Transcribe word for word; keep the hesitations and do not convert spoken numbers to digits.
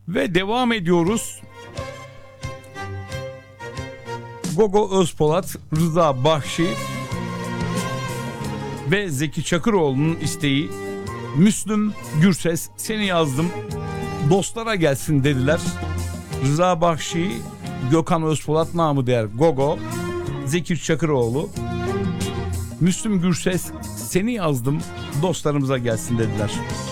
Ve devam ediyoruz. Gogo Özpolat, Rıza Bahşi ve Zeki Çakıroğlu'nun isteği. Müslüm Gürses, seni yazdım, dostlara gelsin dediler. Rıza Bahşi, Gökhan Özpolat, namı değer Gogo, Zeki Çakıroğlu, Müslüm Gürses, seni yazdım, dostlarımıza gelsin dediler.